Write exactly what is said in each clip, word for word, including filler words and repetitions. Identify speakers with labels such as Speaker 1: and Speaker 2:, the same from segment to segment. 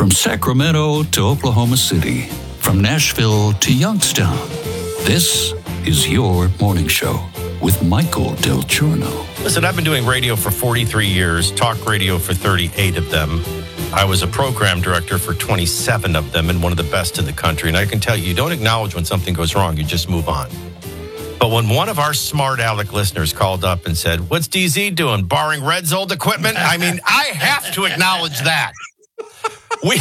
Speaker 1: From Sacramento to Oklahoma City, from Nashville to Youngstown, this is your morning show with Michael Del Giorno.
Speaker 2: Listen, I've been doing radio for forty-three years, talk radio for thirty-eight of them. I was a program director for twenty-seven of them and one of the best in the country. And I can tell you, you don't acknowledge when something goes wrong, you just move on. But when one of our smart aleck listeners called up and said, "What's D Z doing, borrowing Red's old equipment?" I mean, I have to acknowledge that. We,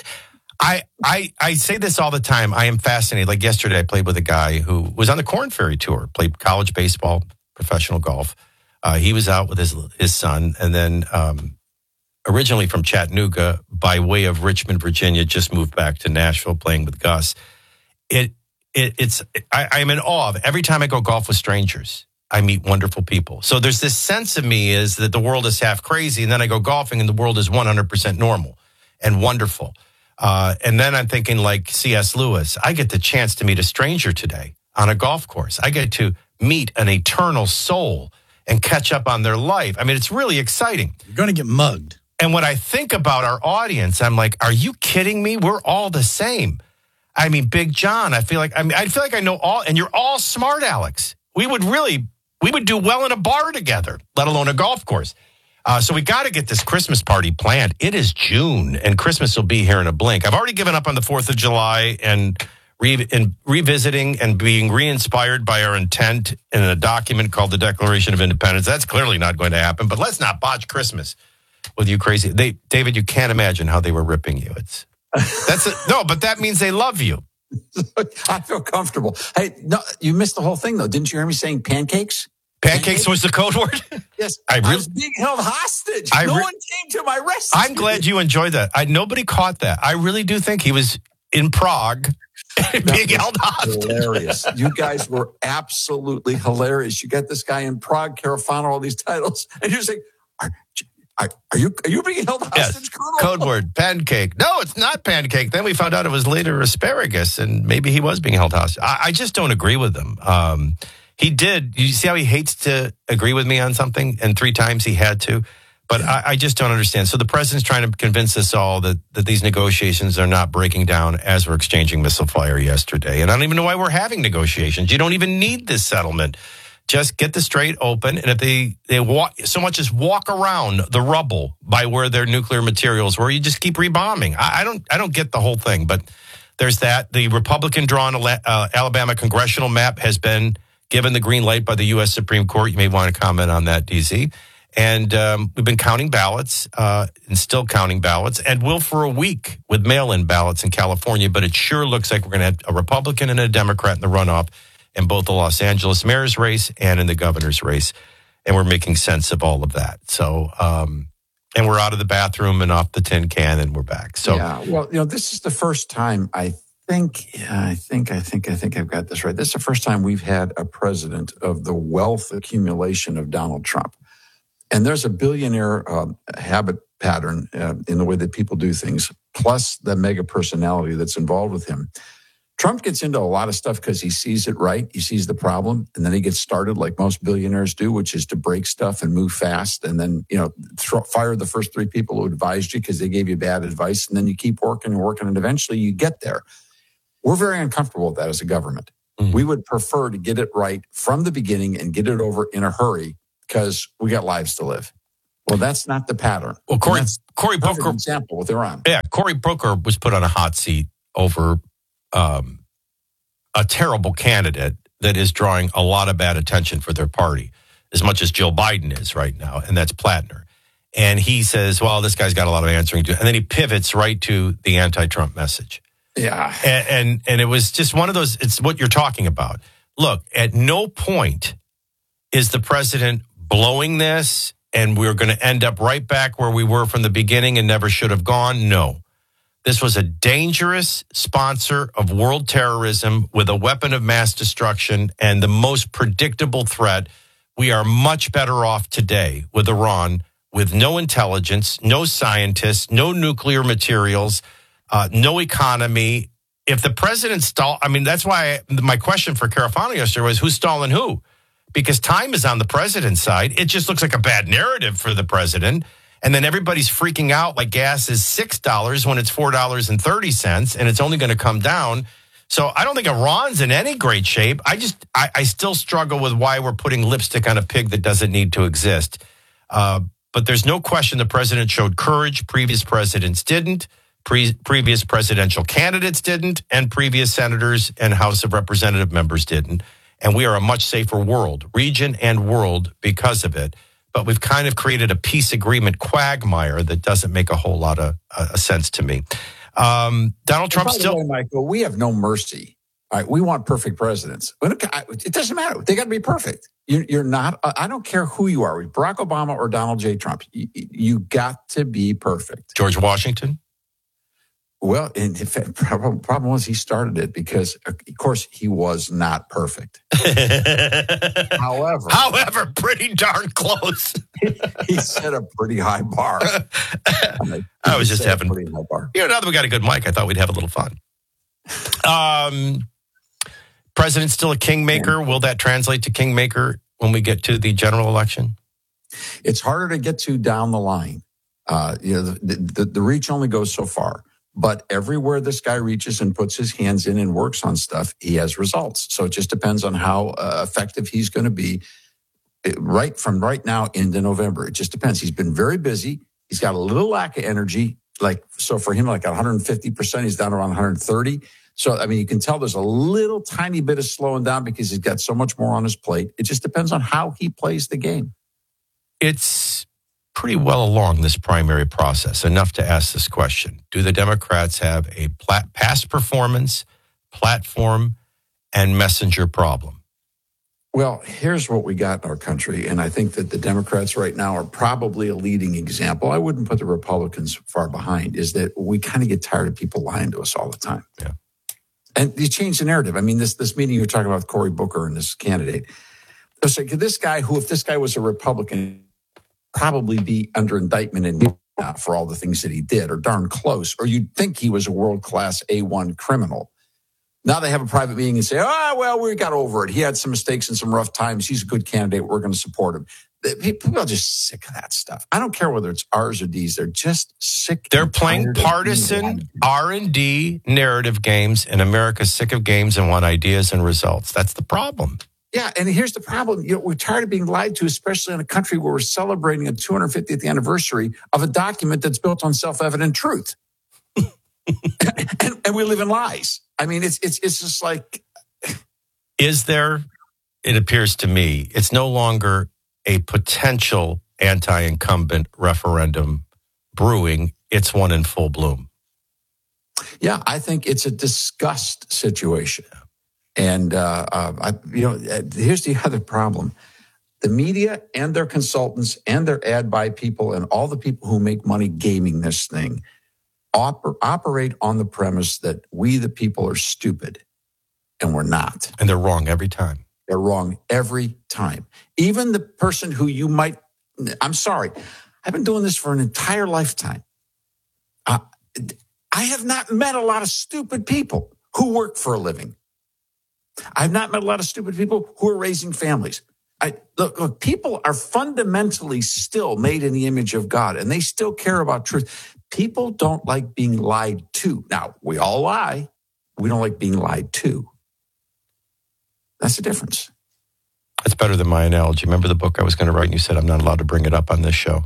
Speaker 2: I, I, I say this all the time. I am fascinated. Like yesterday, I played with a guy who was on the Corn Ferry Tour, played college baseball, professional golf. Uh, he was out with his his son, and then um, originally from Chattanooga, by way of Richmond, Virginia, just moved back to Nashville, playing with Gus. It, it it's I, I'm in awe of every time I go golf with strangers. I meet wonderful people. So there's this sense of me is that the world is half crazy, and then I go golfing, and the world is one hundred percent normal and wonderful. Uh, and then I'm thinking like C S Lewis, I get the chance to meet a stranger today on a golf course. I get to meet an eternal soul and catch up on their life. I mean, it's really exciting.
Speaker 3: You're going to get mugged.
Speaker 2: And when I think about our audience, I'm like, are you kidding me? We're all the same. I mean, Big John, I feel like, I mean, I feel like I know all, and you're all smart, Alex. We would really, we would do well in a bar together, let alone a golf course. Uh, so we got to get this Christmas party planned. It is June, and Christmas will be here in a blink. I've already given up on the fourth of July and, re- and revisiting and being re-inspired by our intent in a document called the Declaration of Independence. That's clearly not going to happen, but let's not botch Christmas with you crazy. They, David, you can't imagine how they were ripping you. It's that's a, no, but that means they love you.
Speaker 4: I feel comfortable. Hey, no, you missed the whole thing, though. Didn't you hear me saying pancakes?
Speaker 2: Pancakes,
Speaker 4: Pancakes
Speaker 2: was the code word?
Speaker 4: Yes.
Speaker 2: I, re-
Speaker 4: I was being held hostage.
Speaker 2: I
Speaker 4: no
Speaker 2: re-
Speaker 4: one came to my rescue.
Speaker 2: I'm glad you enjoyed that. I Nobody caught that. I really do think he was in Prague being held hostage.
Speaker 4: Hilarious. You guys were absolutely hilarious. You got this guy in Prague, Carafano, all these titles, and you're saying, are, are, are you are you being held hostage,
Speaker 2: Yes.
Speaker 4: Colonel?
Speaker 2: Code word, pancake. No, it's not pancake. Then we found out it was later asparagus, and maybe he was being held hostage. I, I just don't agree with him. Um, he did. You see how he hates to agree with me on something, and three times he had to? But I, I just don't understand. So the president's trying to convince us all that, that these negotiations are not breaking down as we're exchanging missile fire yesterday. And I don't even know why we're having negotiations. You don't even need this settlement. Just get the strait open. And if they, they walk, so much as walk around the rubble by where their nuclear materials were, you just keep rebombing. I, I don't I don't get the whole thing. But there's that. The Republican-drawn uh, Alabama congressional map has been given the green light by the U S Supreme Court. You may want to comment on that, D Z. And um, we've been counting ballots uh, and still counting ballots, and will for a week with mail-in ballots in California. But it sure looks like we're going to have a Republican and a Democrat in the runoff in both the Los Angeles mayor's race and in the governor's race. And we're making sense of all of that. So, um, and we're out of the bathroom and off the tin can, and we're back. So,
Speaker 4: yeah, well, you know, this is the first time I think, I think, I think, I think I've got this right. This is the first time we've had a president of the wealth accumulation of Donald Trump. And there's a billionaire uh, habit pattern uh, in the way that people do things, plus the mega personality that's involved with him. Trump gets into a lot of stuff because he sees it right. He sees the problem, and then he gets started like most billionaires do, which is to break stuff and move fast, and then, you know, throw, fire the first three people who advised you because they gave you bad advice, and then you keep working and working, and eventually you get there. We're very uncomfortable with that as a government. Mm-hmm. We would prefer to get it right from the beginning and get it over in a hurry because we got lives to live. Well, that's not the pattern.
Speaker 2: Well, Cory, Cory Booker,
Speaker 4: example with Iran.
Speaker 2: Yeah, Cory Booker was put on a hot seat over um, a terrible candidate that is drawing a lot of bad attention for their party, as much as Joe Biden is right now, and that's Plattner. And he says, well, this guy's got a lot of answering to, and then he pivots right to the anti-Trump message.
Speaker 4: Yeah.
Speaker 2: And, and and it was just one of those, it's what you're talking about. Look, at no point is the president blowing this and we're going to end up right back where we were from the beginning and never should have gone. No. This was a dangerous sponsor of world terrorism with a weapon of mass destruction and the most predictable threat. We are much better off today with Iran, with no intelligence, no scientists, no nuclear materials, uh, no economy. If the president stall, I mean, that's why I, my question for Carafano yesterday was, who's stalling who? Because time is on the president's side. It just looks like a bad narrative for the president. And then everybody's freaking out like gas is six dollars when it's four dollars and thirty cents, and it's only going to come down. So I don't think Iran's in any great shape. I just, I, I still struggle with why we're putting lipstick on a pig that doesn't need to exist. Uh, but there's no question the president showed courage. Previous presidents didn't. Pre- previous presidential candidates didn't. And previous senators and House of Representative members didn't. And we are a much safer world, region and world, because of it. But we've kind of created a peace agreement quagmire that doesn't make a whole lot of uh, sense to me. Um, Donald Trump still...
Speaker 4: Way, Michael, we have no mercy. All right, we want perfect presidents. It doesn't matter. They got to be perfect. You're not... I don't care who you are, Barack Obama or Donald J. Trump. You, you got to be perfect.
Speaker 2: George Washington?
Speaker 4: Well, in fact, problem, problem was he started it because, of course, he was not perfect. However,
Speaker 2: however, pretty darn close.
Speaker 4: He set a pretty high bar. I,
Speaker 2: I was just having,
Speaker 4: pretty high bar.
Speaker 2: You know, now that we got a good mic, I thought we'd have a little fun. Um, President's still a kingmaker. Will that translate to kingmaker when we get to the general election?
Speaker 4: It's harder to get to down the line. Uh, you know, the, the, the reach only goes so far. But everywhere this guy reaches and puts his hands in and works on stuff, he has results. So it just depends on how uh, effective he's going to be right from right now into November. It just depends. He's been very busy. He's got a little lack of energy. Like, so for him, like one hundred fifty percent, he's down around one hundred thirty. So, I mean, you can tell there's a little tiny bit of slowing down because he's got so much more on his plate. It just depends on how he plays the game.
Speaker 2: It's pretty well along this primary process, enough to ask this question. Do the Democrats have a plat- past performance, platform, and messenger problem?
Speaker 4: Well, here's what we got in our country, and I think that the Democrats right now are probably a leading example. I wouldn't put the Republicans far behind, is that we kind of get tired of people lying to us all the time.
Speaker 2: Yeah.
Speaker 4: And you change the narrative. I mean, this this meeting you're talking about with Cory Booker and this candidate, it's like this guy who, if this guy was a Republican, probably be under indictment and for all the things that he did, or darn close, or you'd think he was a world-class A one criminal. Now they have a private meeting and say, oh, well, we got over it. He had some mistakes and some rough times. He's a good candidate. We're going to support him. People are just sick of that stuff. I don't care whether it's R's or D's. They're just sick.
Speaker 2: They're playing partisan R and D narrative games, and America's sick of games and want ideas and results. That's the problem.
Speaker 4: Yeah, and here's the problem. You know, we're tired of being lied to, especially in a country where we're celebrating a two hundred fiftieth anniversary of a document that's built on self-evident truth. and, and we live in lies. I mean, it's it's it's just like...
Speaker 2: Is there, it appears to me, it's no longer a potential anti-incumbent referendum brewing. It's one in full bloom.
Speaker 4: Yeah, I think it's a disgust situation. And, uh, uh, I, you know, here's the other problem. The media and their consultants and their ad buy people and all the people who make money gaming this thing oper- operate on the premise that we, the people, are stupid. And we're not.
Speaker 2: And they're wrong every time.
Speaker 4: They're wrong every time. Even the person who you might, I'm sorry, I've been doing this for an entire lifetime. Uh, I have not met a lot of stupid people who work for a living. I've not met a lot of stupid people who are raising families. I, look, look, people are fundamentally still made in the image of God, and they still care about truth. People don't like being lied to. Now, we all lie. We don't like being lied to. That's the difference.
Speaker 2: That's better than my analogy. Remember the book I was going to write, and you said I'm not allowed to bring it up on this show?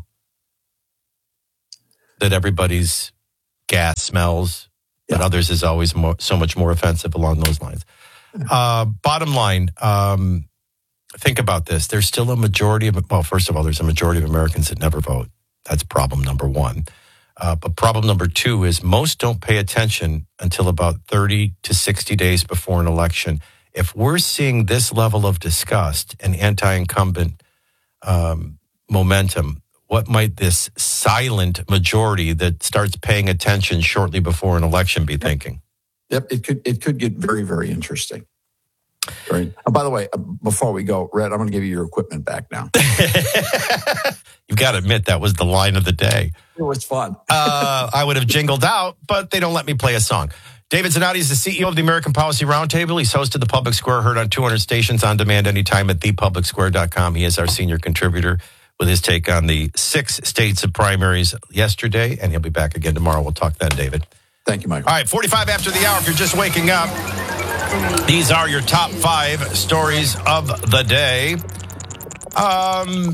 Speaker 2: That everybody's gas smells, yeah. But others is always more, so much more offensive along those lines. Uh, bottom line, um, think about this. There's still a majority of, well, first of all, there's a majority of Americans that never vote. That's problem number one. Uh, but problem number two is most don't pay attention until about thirty to sixty days before an election. If we're seeing this level of disgust and anti-incumbent um, momentum, what might this silent majority that starts paying attention shortly before an election be thinking?
Speaker 4: Yep, it could it could get very, very interesting. Right. Oh, by the way, before we go, Red, I'm going to give you your equipment back now.
Speaker 2: You've got to admit that was the line of the day.
Speaker 4: It was fun.
Speaker 2: uh, I would have jingled out, but they don't let me play a song. David Zanotti is the C E O of the American Policy Roundtable. He's hosted The Public Square, heard on two hundred stations on demand anytime at the public square dot com. He is our senior contributor. with his take on the six states of primaries yesterday, and he'll be back again tomorrow. We'll talk then, David.
Speaker 4: Thank you, Michael.
Speaker 2: All right, forty-five after the hour. If you're just waking up, these are your top five stories of the day. Um,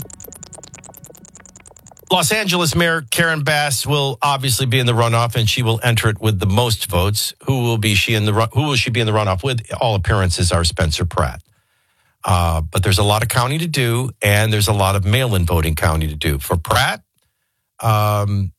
Speaker 2: Los Angeles Mayor Karen Bass will obviously be in the runoff, and she will enter it with the most votes. Who will be she in the run- Who will she be in the runoff with? All appearances are Spencer Pratt. Uh, but there's a lot of counting to do, and there's a lot of mail-in voting counting to do. For Pratt, um,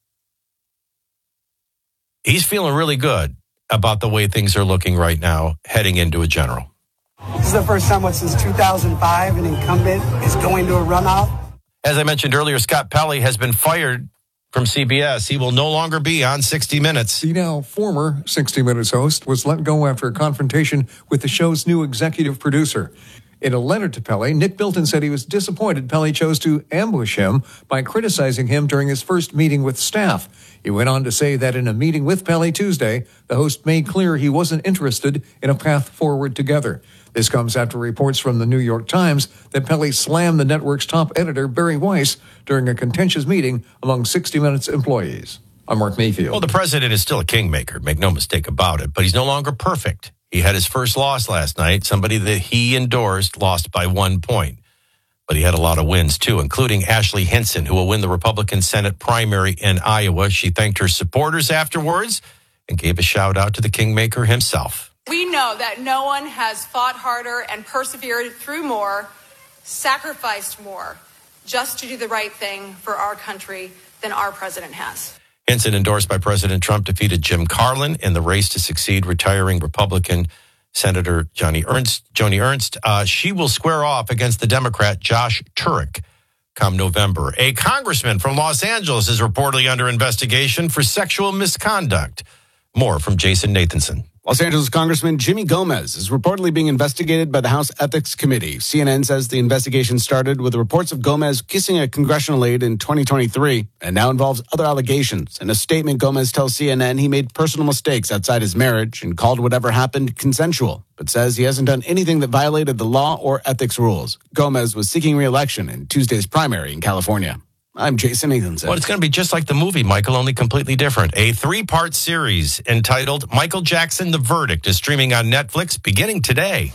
Speaker 2: he's feeling really good about the way things are looking right now, heading into a general.
Speaker 3: This is the first time what, since two thousand five an incumbent is going to a runoff.
Speaker 2: As I mentioned earlier, Scott Pelley has been fired from C B S. He will no longer be on sixty minutes.
Speaker 5: The now former sixty minutes host was let go after a confrontation with the show's new executive producer. In a letter to Pelley, Nick Bilton said he was disappointed Pelley chose to ambush him by criticizing him during his first meeting with staff. He went on to say that in a meeting with Pelley Tuesday, the host made clear he wasn't interested in a path forward together. This comes after reports from the New York Times that Pelley slammed the network's top editor, Barry Weiss, during a contentious meeting among sixty minutes employees. I'm Mark Mayfield.
Speaker 2: Well, the president is still a kingmaker, make no mistake about it, but he's no longer perfect. He had his first loss last night. Somebody that he endorsed lost by one point. But he had a lot of wins, too, including Ashley Hinson, who will win the Republican Senate primary in Iowa. She thanked her supporters afterwards and gave a shout out to the kingmaker himself.
Speaker 6: We know that no one has fought harder and persevered through more, sacrificed more, just to do the right thing for our country than our president has.
Speaker 2: Hinson, endorsed by President Trump, defeated Jim Carlin in the race to succeed retiring Republican Senator Johnny Ernst. Joni Ernst. Uh, she will square off against the Democrat Josh Turek come November. A congressman from Los Angeles is reportedly under investigation for sexual misconduct. More from Jason Nathanson.
Speaker 7: Los Angeles Congressman Jimmy Gomez is reportedly being investigated by the House Ethics Committee. C N N says the investigation started with reports of Gomez kissing a congressional aide in twenty twenty-three and now involves other allegations. In a statement, Gomez tells C N N he made personal mistakes outside his marriage and called whatever happened consensual, but says he hasn't done anything that violated the law or ethics rules. Gomez was seeking re-election in Tuesday's primary in California. I'm Jason Nathanson.
Speaker 2: Well, it's going to be just like the movie, Michael, only completely different. A three-part series entitled Michael Jackson, The Verdict is streaming on Netflix beginning today.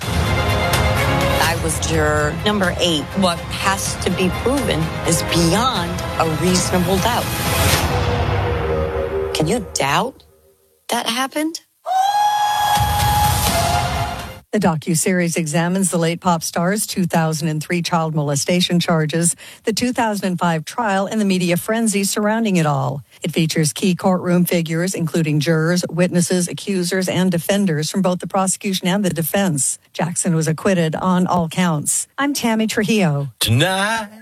Speaker 8: I was juror number eight. What has to be proven is beyond a reasonable doubt. Can you doubt that happened?
Speaker 9: The docuseries examines the late pop star's two thousand three child molestation charges, the two thousand five trial, and the media frenzy surrounding it all. It features key courtroom figures, including jurors, witnesses, accusers, and defenders from both the prosecution and the defense. Jackson was acquitted on all counts. I'm Tammy Trujillo.
Speaker 2: Tonight.